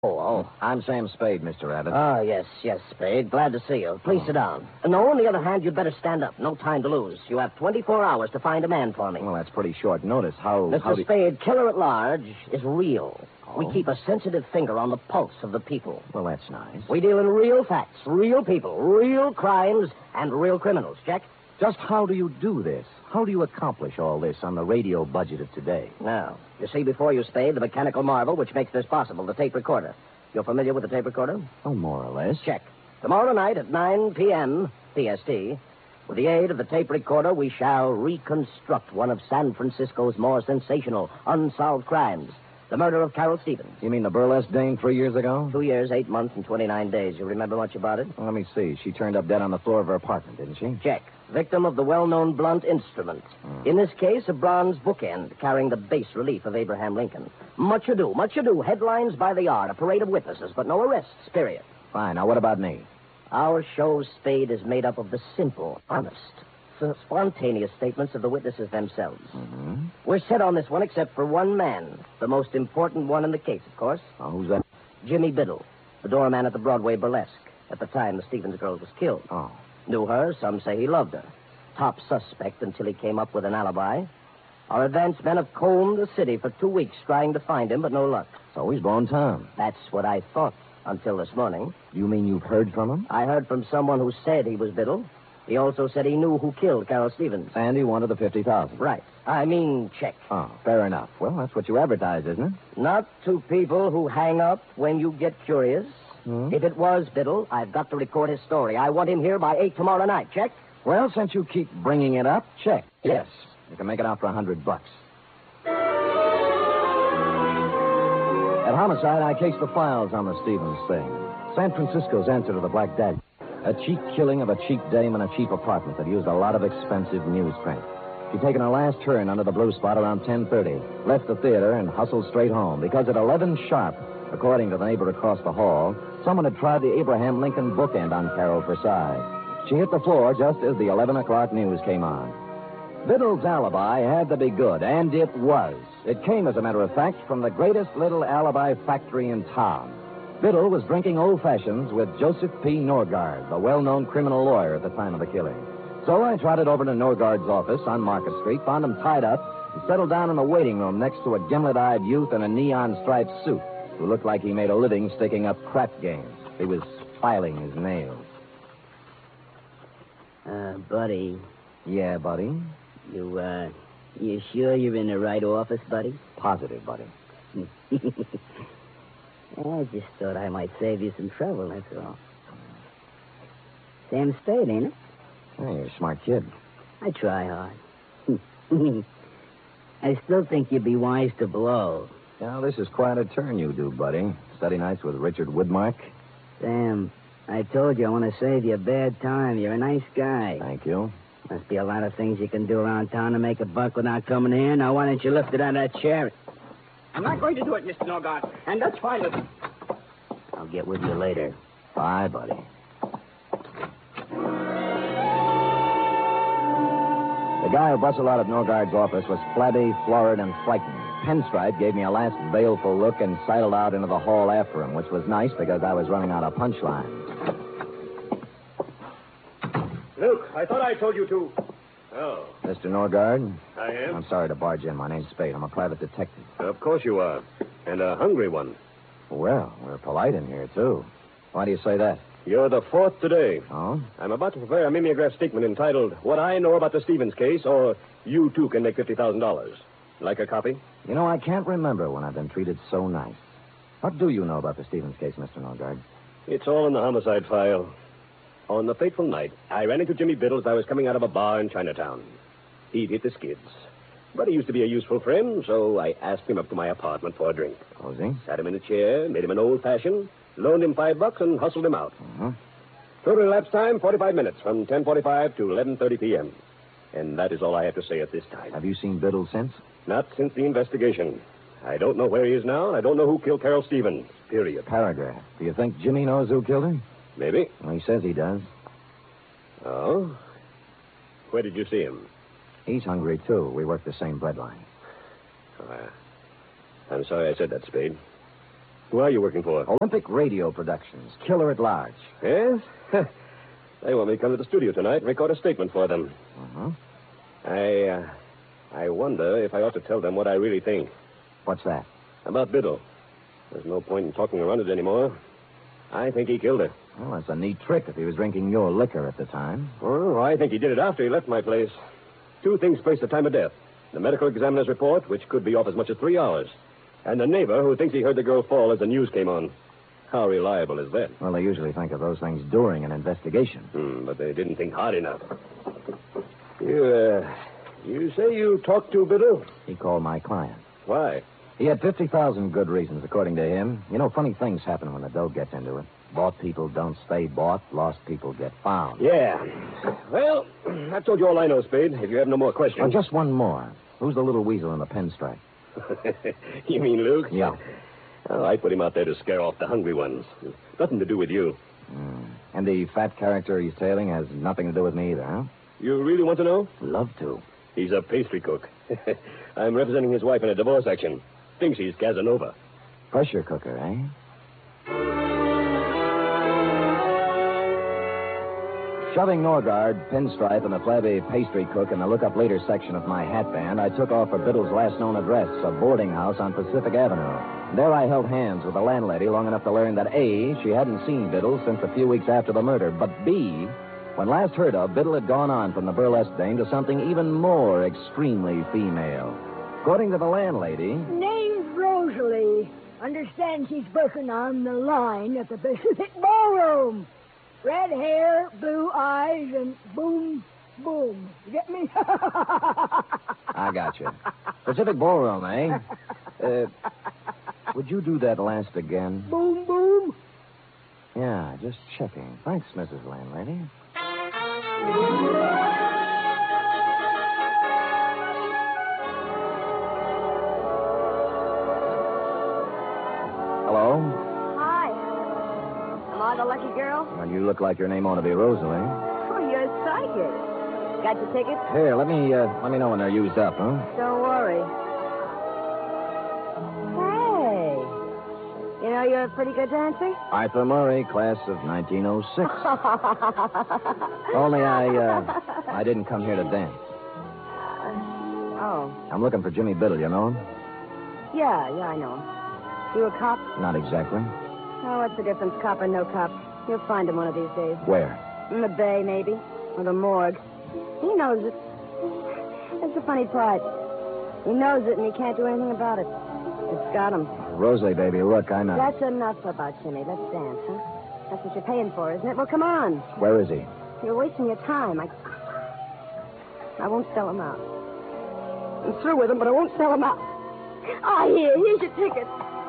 I'm Sam Spade, Mr. Abbott. Oh, yes, Spade. Glad to see you. Please sit down. No, on the other hand, you'd better stand up. No time to lose. You have 24 hours to find a man for me. Well, that's pretty short notice. Mr. Spade, Killer at Large is real. We keep a sensitive finger on the pulse of the people. Well, that's nice. We deal in real facts, real people, real crimes, and real criminals. Check? Just how do you do this? How do you accomplish all this on the radio budget of today? Now, you see before you, Spade, the mechanical marvel which makes this possible, the tape recorder. You're familiar with the tape recorder? Oh, more or less. Check. Tomorrow night at 9 p.m. PST, with the aid of the tape recorder, we shall reconstruct one of San Francisco's more sensational unsolved crimes. The murder of Carol Stevens. You mean the burlesque dame 3 years ago? 2 years, 8 months, and 29 days. You remember much about it? Well, let me see. She turned up dead on the floor of her apartment, didn't she? Check. Victim of the well-known blunt instrument. In this case, a bronze bookend carrying the bas relief of Abraham Lincoln. Much ado. Headlines by the hour. A parade of witnesses, but no arrests, period. Fine. Now, what about me? Our show, Spade, is made up of the simple, honest, spontaneous statements of the witnesses themselves. Mm-hmm. We're set on this one except for one man. The most important one in the case, of course. Oh, who's that? Jimmy Biddle, the doorman at the Broadway Burlesque. At the time the Stevens girl was killed. Oh. Knew her, some say he loved her. Top suspect until he came up with an alibi. Our advance men have combed the city for 2 weeks trying to find him, but no luck. So he's blown town. That's what I thought until this morning. You mean you've heard from him? I heard from someone who said he was Biddle. He also said he knew who killed Carol Stevens. And he wanted the $50,000. Right. I mean, check. Oh, fair enough. Well, that's what you advertise, isn't it? Not to people who hang up when you get curious. If it was Biddle, I've got to record his story. I want him here by 8 tomorrow night. Check? Well, since you keep bringing it up, check. Yes. You can make it out for $100. At Homicide, I cased the files on the Stevens thing. San Francisco's answer to the Black Dagger. A cheap killing of a cheap dame in a cheap apartment that used a lot of expensive newsprint. She'd taken her last turn under the blue spot around 10:30, left the theater, and hustled straight home, because at 11 sharp, according to the neighbor across the hall, someone had tried the Abraham Lincoln bookend on Carol for size. She hit the floor just as the 11 o'clock news came on. Biddle's alibi had to be good, and it was. It came, as a matter of fact, from the greatest little alibi factory in town. Biddle was drinking old fashions with Joseph P. Norgard, the well-known criminal lawyer at the time of the killing. So I trotted over to Norgard's office on Market Street, found him tied up, and settled down in the waiting room next to a gimlet-eyed youth in a neon-striped suit who looked like he made a living sticking up crap games. He was filing his nails. Buddy. Yeah, buddy? You sure you're in the right office, buddy? Positive, buddy. I just thought I might save you some trouble, that's all. Sam Spade, ain't it? Hey, you're a smart kid. I try hard. I still think you'd be wise to blow. Now, this is quite a turn you do, buddy. Study nights with Richard Woodmark. Sam, I told you I want to save you a bad time. You're a nice guy. Thank you. Must be a lot of things you can do around town to make a buck without coming here. Now, why don't you lift it out of that chair? I'm not going to do it, Mr. Norgard, and that's fine with me. I'll get with you later. Bye, buddy. The guy who bustled out of Norgard's office was flabby, florid, and frightened. Pinstripe gave me a last baleful look and sidled out into the hall after him, which was nice because I was running out of punchlines. Luke, I thought I told you to. Oh. Mr. Norgard? I am? I'm sorry to barge in. My name's Spade. I'm a private detective. Of course you are. And a hungry one. Well, we're polite in here, too. Why do you say that? You're the fourth today. Oh? I'm about to prepare a mimeograph statement entitled, What I Know About the Stevens Case, or You Too Can Make $50,000. Like a copy? You know, I can't remember when I've been treated so nice. What do you know about the Stevens case, Mr. Norgard? It's all in the homicide file. On the fateful night, I ran into Jimmy Biddle as I was coming out of a bar in Chinatown. He'd hit the skids. But he used to be a useful friend, so I asked him up to my apartment for a drink. Posing? Sat him in a chair, made him an old-fashioned, loaned him $5, and hustled him out. Uh-huh. Total elapsed time, 45 minutes, from 10:45 to 11:30 p.m. And that is all I have to say at this time. Have you seen Biddle since? Not since the investigation. I don't know where he is now, and I don't know who killed Carol Stevens, period. Paragraph. Do you think Jimmy knows who killed her? Maybe. Well, he says he does. Oh? Where did you see him? He's hungry, too. We work the same breadline. I'm sorry I said that, Spade. Who are you working for? Olympic Radio Productions, Killer at Large. Yes? They want me to come to the studio tonight and record a statement for them. Uh-huh. I wonder if I ought to tell them what I really think. What's that? About Biddle. There's no point in talking around it anymore. I think he killed her. Well, that's a neat trick if he was drinking your liquor at the time. Well, I think he did it after he left my place. 2 things place the time of death. The medical examiner's report, which could be off as much as 3 hours. And the neighbor who thinks he heard the girl fall as the news came on. How reliable is that? Well, they usually think of those things during an investigation. But they didn't think hard enough. You say you talked to Biddle? He called my client. Why? He had 50,000 good reasons, according to him. You know, funny things happen when the dough gets into it. Bought people don't stay bought. Lost people get found. Yeah. Well, I've told you all I know, Spade. If you have no more questions. Well, just one more. Who's the little weasel in the pinstripe? You mean Luke? Yeah. Oh, I put him out there to scare off the hungry ones. Nothing to do with you. And the fat character he's tailing has nothing to do with me either, huh? You really want to know? Love to. He's a pastry cook. I'm representing his wife in a divorce action. Thinks he's Casanova. Pressure cooker, eh? Shoving Norgard, Pinstripe, and a flabby pastry cook in the look-up later section of my hat band, I took off for Biddle's last known address, a boarding house on Pacific Avenue. There I held hands with the landlady long enough to learn that A, she hadn't seen Biddle since a few weeks after the murder, but B, when last heard of, Biddle had gone on from the burlesque dame to something even more extremely female. According to the landlady... Name's Rosalie. Understand she's working on the line at the Pacific Ballroom. Red hair, blue eyes, and boom, boom. You get me? I got you. Pacific Ballroom, eh? Would you do that last again? Boom, boom. Yeah, just checking. Thanks, Mrs. Landlady. Hello? Hi. Am I the lucky girl? Well, you look like your name ought to be Rosalie. Oh, you're psychic. Got your tickets? Here, let me know when they're used up, huh? Don't worry. Hey. You know you're a pretty good dancer? Arthur Murray, class of 1906. Only I didn't come here to dance. Oh. I'm looking for Jimmy Biddle, you know him? Yeah, I know him. You a cop? Not exactly. Oh, what's the difference, cop or no cop? You'll find him one of these days. Where? In the bay, maybe. Or the morgue. He knows it. That's the funny part. He knows it, and he can't do anything about it. It's got him. Rosalie, baby, look, I know. That's enough about Jimmy. Let's dance, huh? That's what you're paying for, isn't it? Well, come on. Where is he? You're wasting your time. I won't sell him out. I'm through with him, but I won't sell him out. Ah, here's your ticket.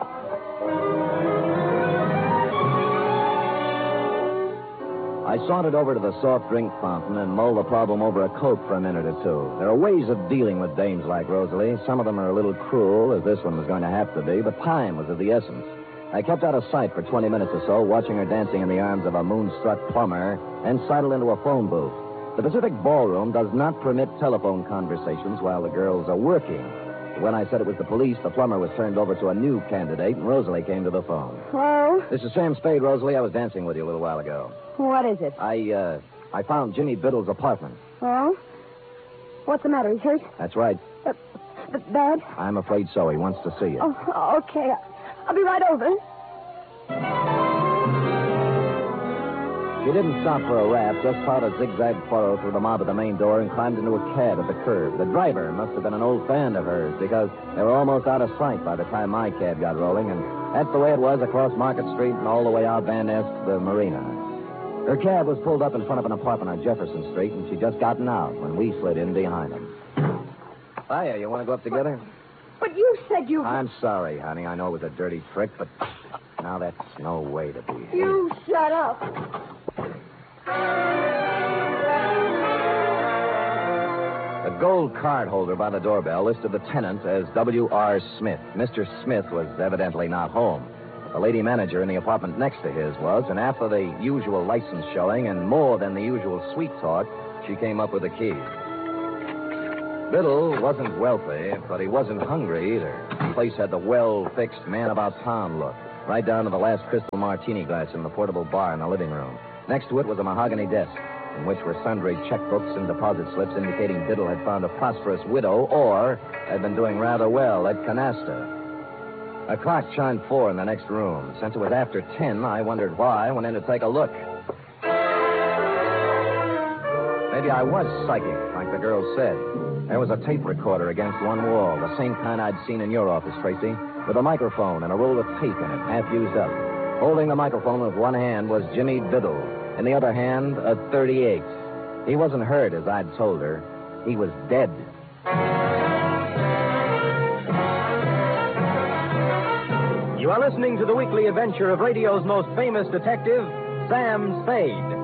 I sauntered over to the soft drink fountain and mulled the problem over a Coke for a minute or two. There are ways of dealing with dames like Rosalie. Some of them are a little cruel, as this one was going to have to be, but time was of the essence. I kept out of sight for 20 minutes or so, watching her dancing in the arms of a moonstruck plumber, and sidled into a phone booth. The Pacific Ballroom does not permit telephone conversations while the girls are working. When I said it was the police, the plumber was turned over to a new candidate, and Rosalie came to the phone. Hello? This is Sam Spade, Rosalie. I was dancing with you a little while ago. What is it? I found Jimmy Biddle's apartment. Oh? What's the matter? He's hurt? That's right. Bad? I'm afraid so. He wants to see you. Oh, okay. I'll be right over. She didn't stop for a wrap, just plowed a zigzag furrow through the mob at the main door and climbed into a cab at the curb. The driver must have been an old fan of hers because they were almost out of sight by the time my cab got rolling, and that's the way it was across Market Street and all the way out Van Ness to the marina. Her cab was pulled up in front of an apartment on Jefferson Street, and she'd just gotten out when we slid in behind them. Hiya, you want to go up together? But you said you... I'm sorry, honey. I know it was a dirty trick, but now that's no way to be. You shut up. The gold card holder by the doorbell listed the tenant as W.R. Smith. Mr. Smith was evidently not home. The lady manager in the apartment next to his was, and after the usual license showing and more than the usual sweet talk, she came up with the key. Biddle wasn't wealthy, but he wasn't hungry either. The place had the well-fixed, man-about-town look. right down to the last crystal martini glass in the portable bar in the living room. Next to it was a mahogany desk, in which were sundry checkbooks and deposit slips indicating Biddle had found a prosperous widow or had been doing rather well at canasta. A clock chimed 4 in the next room. Since it was after 10, I wondered why. I went in to take a look. Maybe I was psychic, like the girl said. There was a tape recorder against one wall, the same kind I'd seen in your office, Tracy, with a microphone and a roll of tape in it, half used up. Holding the microphone with one hand was Jimmy Biddle. In the other hand, a .38. He wasn't hurt, as I'd told her. He was dead. You are listening to the weekly adventure of radio's most famous detective, Sam Spade.